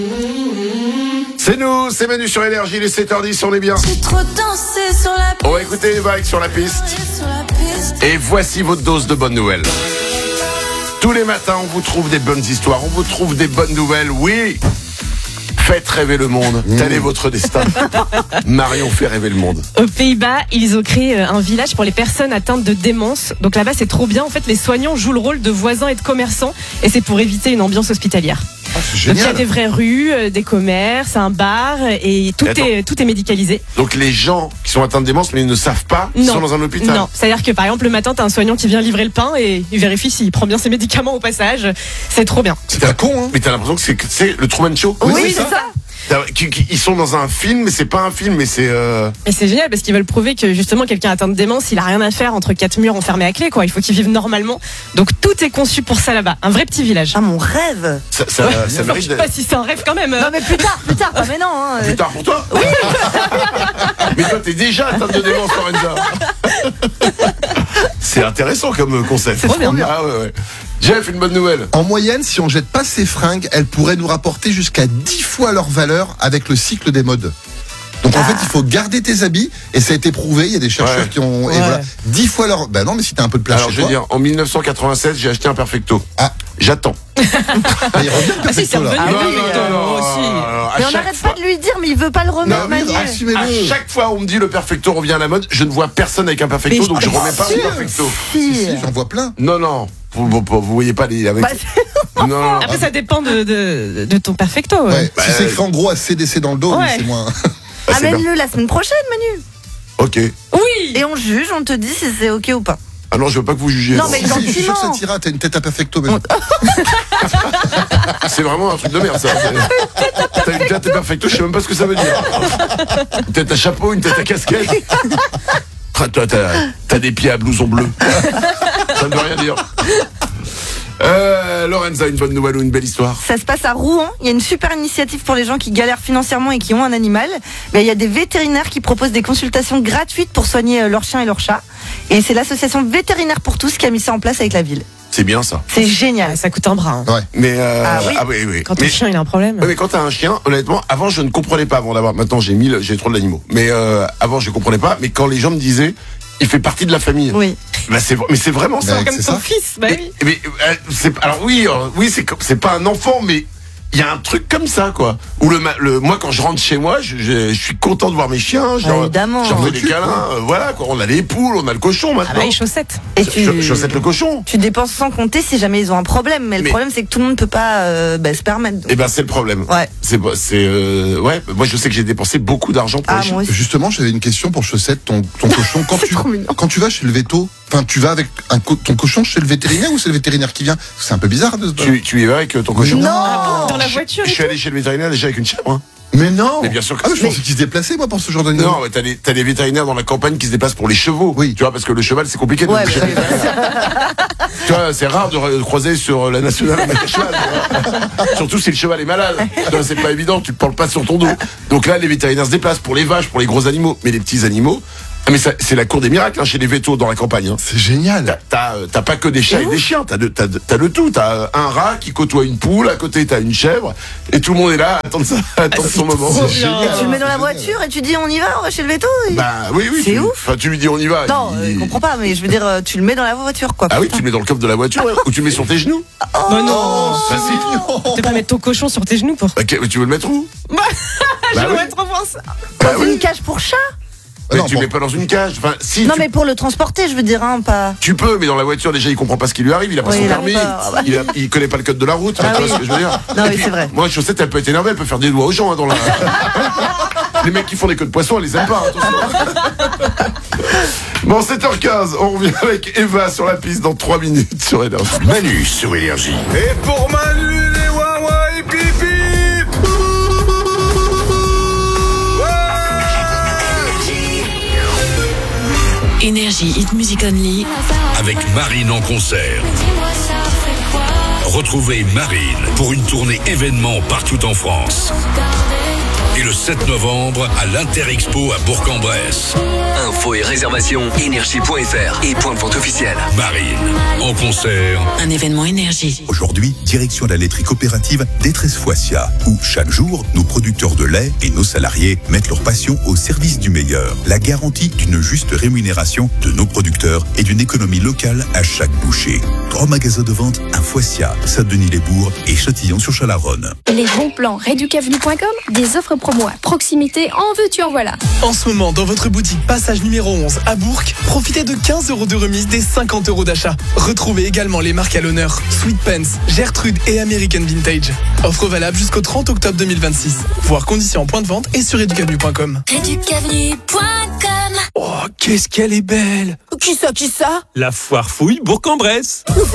C'est nous, c'est Manu sur Énergie, les 7h10, on est bien. J'ai trop dansé sur la piste. On va écouter Eva avec Sur la piste. Et voici votre dose de bonnes nouvelles. Tous les matins, on vous trouve des bonnes histoires, on vous trouve des bonnes nouvelles, oui. Faites rêver le monde, tel est votre destin. Marion fait rêver le monde. Aux Pays-Bas, ils ont créé un village pour les personnes atteintes de démence. Donc là-bas, c'est trop bien. En fait, les soignants jouent le rôle de voisins et de commerçants. Et c'est pour éviter une ambiance hospitalière. Ah, c'est Donc il y a génial. des vraies rues, des commerces, un bar et tout est médicalisé. Donc les gens qui sont atteints de démence, mais ils ne savent pas qu'ils sont dans un hôpital. Non, c'est-à-dire que par exemple, le matin, t'as un soignant qui vient livrer le pain et il vérifie s'il prend bien ses médicaments au passage. C'est trop bien. C'est un con, hein. Mais t'as l'impression que c'est le Truman Show. Oui, c'est ça. Ils sont dans un film, mais c'est pas un film, mais c'est. Et c'est génial parce qu'ils veulent prouver que justement quelqu'un atteint de démence, il a rien à faire entre quatre murs enfermés à clé, quoi. Il faut qu'il vive normalement. Donc tout est conçu pour ça là-bas. Un vrai petit village. Ah, mon rêve. Ça Je mérite sais d'être. pas si c'est un rêve quand même. Non, mais plus tard, pas maintenant. Hein. Plus tard pour toi. Oui. Mais toi, t'es déjà atteinte de démence, Lorenza. C'est intéressant comme concept. C'est trop bien. Ah ouais. Jeff, une bonne nouvelle. En moyenne, si on jette pas ses fringues, elles pourraient nous rapporter jusqu'à 10 fois leur valeur avec le cycle des modes. Donc en fait, il faut garder tes habits et ça a été prouvé. Il y a des chercheurs qui ont et voilà 10 fois leur. Ben non, mais si t'as un peu de place Alors chez je veux toi. dire, en 1996, j'ai acheté un Perfecto. Ah. J'attends. Il revient le Ah si, c'est perfecto, là. revenu. Ah oui, moi aussi. À Mais on chaque n'arrête fois- pas de lui dire, mais il veut pas le remettre, Non, Manu. À assumez-le. chaque fois, on me dit le Perfecto revient à la mode. Je ne vois personne avec un Perfecto, Mais donc je bien remets pas sûr. mon Perfecto. Si, j'en vois plein. Non. Vous voyez pas les avec. Bah, Non. Après, ça dépend de ton perfecto. Ouais. Si c'est écrit en gros à CDC dans le dos, Ouais. c'est moins. Ah, c'est bien. Amène-le la semaine prochaine, Manu. Ok. Oui. Et on juge, on te dit si c'est ok ou pas. Ah non, je veux pas que vous jugiez. Non, mais Si, je suis sûr que ça gentiment. t'ira. T'as une tête à perfecto, mais C'est vraiment un truc de merde, ça. T'as une tête à Perfecto, je sais même pas ce que ça veut dire. Une tête à chapeau, une tête à casquette. Toi, t'as des pieds à blouson bleu. Ça ne veut rien dire. Lorenza, une bonne nouvelle ou une belle histoire? Ça se passe à Rouen. Il y a une super initiative pour les gens qui galèrent financièrement et qui ont un animal. Mais il y a des vétérinaires qui proposent des consultations gratuites pour soigner leurs chiens et leurs chats. Et c'est l'association Vétérinaires pour tous qui a mis ça en place avec la ville. C'est bien ça. C'est génial. Ça coûte un bras. Hein. Mais oui. Quand ton chien il a un problème. Mais quand t'as un chien, honnêtement, avant je ne comprenais pas avant d'avoir. Maintenant j'ai trop d'animaux. Mais avant je comprenais pas. Mais quand les gens me disaient, il fait partie de la famille. Oui. Bah mais c'est vraiment ça. Ouais. Comme c'est ton ça. fils, bah oui. Mais alors oui, c'est pas un enfant, mais il y a un truc comme ça, quoi. Où moi, quand je rentre chez moi, je suis content de voir mes chiens. Évidemment. J'en fais des câlins. Voilà, quoi. On a les poules, on a le cochon Ah maintenant. bah les chaussettes. Et tu, Chaussette le cochon. tu dépenses sans compter si jamais ils ont un problème. Mais le problème, c'est que tout le monde peut pas se permettre. Eh ben, c'est le problème. Ouais. Ouais. Moi, je sais que j'ai dépensé beaucoup d'argent pour les chiens. Moi aussi. Justement, j'avais une question pour Chaussette, ton cochon. Quand tu vas chez le véto, enfin, tu vas avec ton cochon chez le vétérinaire ou c'est le vétérinaire qui vient? C'est un peu bizarre de se Tu y vas avec ton cochon? Non. Dans la voiture. Je suis allé chez le vétérinaire déjà avec une chèvre. Hein. Mais non. Mais bien sûr que Ah, mais je si. pensais qu'ils se déplaçaient, moi, pour ce genre d'animal. Non, mais t'as des vétérinaires dans la campagne qui se déplacent pour les chevaux. Oui. Tu vois, parce que le cheval, c'est compliqué de Ouais, bouger. Tu vois, c'est rare de croiser sur la nationale avec un cheval. Tu vois. Surtout si le cheval est malade. Tu vois, c'est pas évident, tu te parles pas sur ton dos. Donc là, les vétérinaires se déplacent pour les vaches, pour les gros animaux. Mais les petits animaux, mais c'est la cour des miracles hein, chez les vétos dans la campagne. Hein. C'est génial. T'as pas que des chats et des chiens, t'as le tout. T'as un rat qui côtoie une poule, à côté t'as une chèvre, et tout le monde est là, attendre son moment. trop C'est bien. génial. Tu le mets dans la voiture et tu dis on y va chez le veto. Bah oui, C'est ouf. Enfin, tu lui dis on y va. Non, je comprends pas, mais je veux dire, tu le mets dans la voiture, quoi. Ah oui, putain. tu le mets dans le coffre de la voiture, ou tu le mets sur tes genoux. Bah non. Bah si. Tu peux pas mettre ton cochon sur tes genoux pour. Bah, tu veux le mettre où? Je Bah voudrais oui. trop voir ça. Bah Dans oui. une cage pour chat. Mais non, tu bon. mets pas dans une cage. Enfin, si. Non, tu... mais pour le transporter, je veux dire, hein, pas. Tu peux, mais dans la voiture, déjà, il comprend pas ce qui lui arrive, il a pas Oui, son il a permis, pas. il connaît pas le code de la route, tu vois oui. ce que je veux dire. Non, Et oui, puis, c'est vrai. Moi, Chaussette, elle peut être énervée, elle peut faire des doigts aux gens, hein, dans la. Les mecs qui font des queues de poisson, elle les aime pas, attention. Bon, 7h15, on revient avec Eva sur la piste dans 3 minutes sur Énergie. Manu sur Énergie. Et pour Manu, les Wawa et Pipi. Énergie, hit music only. Avec Marine en concert. Retrouvez Marine pour une tournée événement partout en France. et le 7 novembre à l'Interexpo à Bourg-en-Bresse. Infos et réservations, énergie.fr et point de vente officiel. Marine, en concert. Un événement énergie. Aujourd'hui, direction la laiterie coopérative Détresse Foissia, où chaque jour, nos producteurs de lait et nos salariés mettent leur passion au service du meilleur. La garantie d'une juste rémunération de nos producteurs et d'une économie locale à chaque bouchée. 3 magasins de vente à Foissia, Saint-Denis-les-Bourgs et Châtillon-sur-Chalaronne. Les bons plans Réducavenue.com, des offres promo à proximité, en veux-tu en voilà. En ce moment, dans votre boutique Passage numéro 11 à Bourg, profitez de 15 € de remise des 50 € d'achat. Retrouvez également les marques à l'honneur Sweet Pants, Gertrude et American Vintage. Offre valable jusqu'au 30 octobre 2026. Voir conditions en point de vente et sur Réducavenue.com. Réducavenue.com. Oh, qu'est-ce qu'elle est belle! Qui ça? La foire fouille Bourg-en-Bresse.